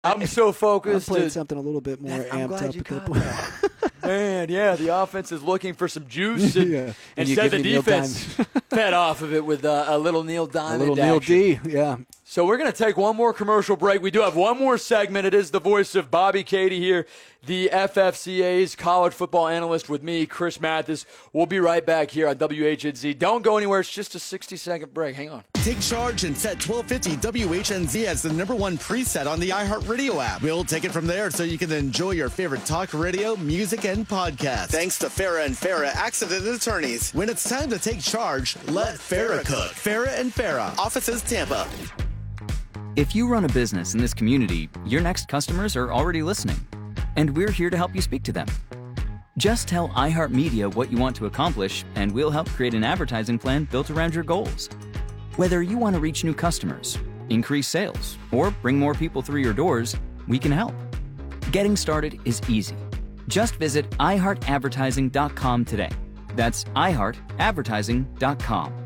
I'm so focused. I'm playing something a little bit more amped up at that point. Man, yeah, the offense is looking for some juice. And instead, the defense fed off of it with a little Neil Diamond. A little Neil D, yeah. So we're going to take one more commercial break. We do have one more segment. It is the voice of Bobby Cady here, the FFCA's college football analyst with me, Chris Mathis. We'll be right back here on WHNZ. Don't go anywhere. It's just a 60-second break. Hang on. Take charge and set 1250 WHNZ as the #1 preset on the iHeartRadio app. We'll take it from there so you can enjoy your favorite talk radio, music, and podcasts. Thanks to Farah and Farah Accident Attorneys. When it's time to take charge, let Farah cook. Farah and Farah, offices Tampa. If you run a business in this community, your next customers are already listening, and we're here to help you speak to them. Just tell iHeartMedia what you want to accomplish, and we'll help create an advertising plan built around your goals. Whether you want to reach new customers, increase sales, or bring more people through your doors, we can help. Getting started is easy. Just visit iHeartAdvertising.com today. That's iHeartAdvertising.com.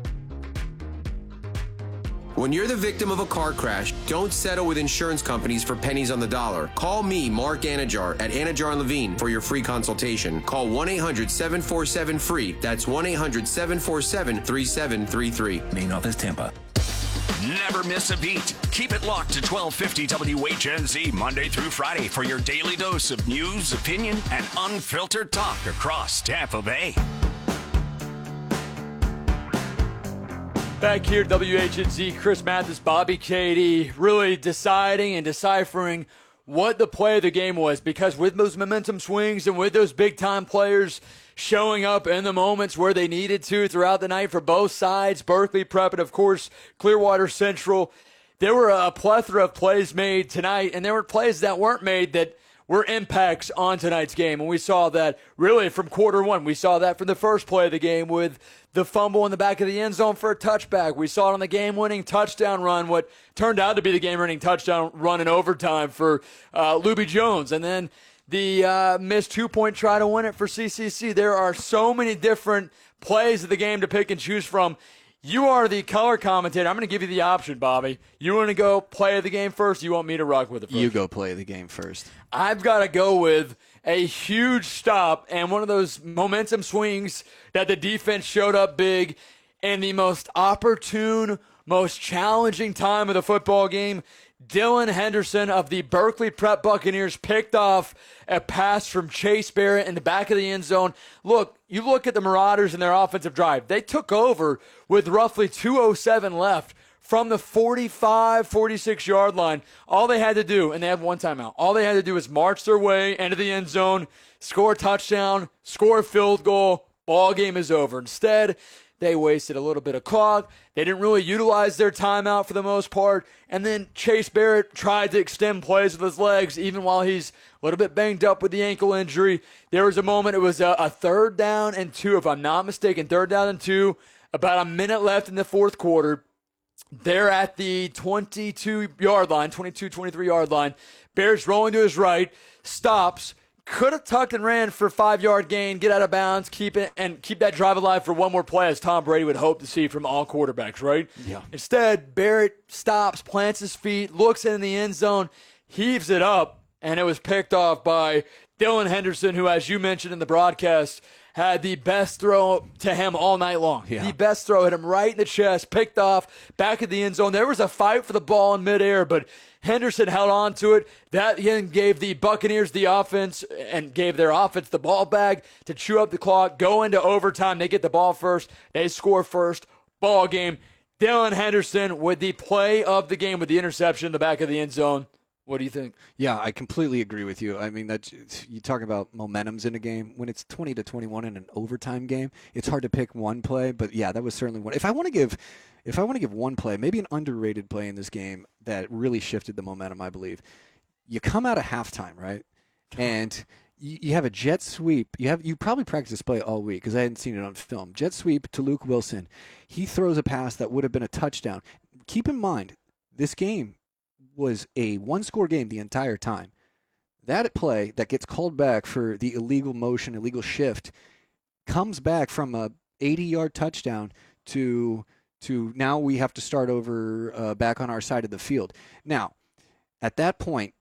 When you're the victim of a car crash, don't settle with insurance companies for pennies on the dollar. Call me, Mark Anajar, at Anajar & Levine for your free consultation. Call 1-800-747-FREE. That's 1-800-747-3733. Main office, Tampa. Never miss a beat. Keep it locked to 1250 WHNZ Monday through Friday for your daily dose of news, opinion, and unfiltered talk across Tampa Bay. Back here at WHNZ, Chris Mathis, Bobby Cady, really deciding and deciphering what the play of the game was, because with those momentum swings and with those big-time players showing up in the moments where they needed to throughout the night for both sides, Berkeley Prep and, of course, Clearwater Central, there were a plethora of plays made tonight, and there were plays that weren't made that were impacts on tonight's game. And we saw that really from quarter one. We saw that from the first play of the game with the fumble in the back of the end zone for a touchback. We saw it on the game-winning touchdown run, what turned out to be the game-winning touchdown run in overtime for Luby Jones. And then the missed two-point try to win it for CCC. There are so many different plays of the game to pick and choose from. You are the color commentator. I'm going to give you the option, Bobby. You want to go play of the game first? You want me to rock with it first? You go play the game first. I've got to go with a huge stop and one of those momentum swings that the defense showed up big in the most opportune, most challenging time of the football game. Dylan Henderson of the Berkeley Prep Buccaneers picked off a pass from Chase Barrett in the back of the end zone. Look, you look at the Marauders and their offensive drive. They took over with roughly 2:07 left from the 45, 46-yard line. All they had to do, and they had one timeout, all they had to do was march their way into the end zone, score a touchdown, score a field goal, ball game is over. Instead, they wasted a little bit of clock. They didn't really utilize their timeout for the most part. And then Chase Barrett tried to extend plays with his legs, even while he's a little bit banged up with the ankle injury. There was a moment, it was a 3rd down and 2, if I'm not mistaken, 3rd down and 2, about a minute left in the fourth quarter. They're at the 22-yard line, 22, 23-yard line. Barrett's rolling to his right, stops, could have tucked and ran for a 5-yard gain, get out of bounds, keep it, and keep that drive alive for one more play, as Tom Brady would hope to see from all quarterbacks, right? Yeah. Instead, Barrett stops, plants his feet, looks in the end zone, heaves it up, and it was picked off by Dylan Henderson, who, as you mentioned in the broadcast, had the best throw to him all night long. Yeah. The best throw, hit him right in the chest, picked off, back at the end zone. There was a fight for the ball in midair, but Henderson held on to it. That then gave the Buccaneers the offense and gave their offense the ball back to chew up the clock, go into overtime. They get the ball first. They score first. Ball game. Dylan Henderson with the play of the game with the interception in the back of the end zone. What do you think? Yeah, I completely agree with you. I mean, you talk about momentums in a game. When it's 20-21 in an overtime game, it's hard to pick one play. But yeah, that was certainly one. If I want to give one play, maybe an underrated play in this game that really shifted the momentum, I believe. You come out of halftime, right? And you have a jet sweep. You probably practiced this play all week because I hadn't seen it on film. Jet sweep to Luke Wilson. He throws a pass that would have been a touchdown. Keep in mind, this game was a one-score game the entire time. That play that gets called back for the illegal motion, illegal shift, comes back from a 80-yard touchdown to now we have to start over back on our side of the field. Now, at that point,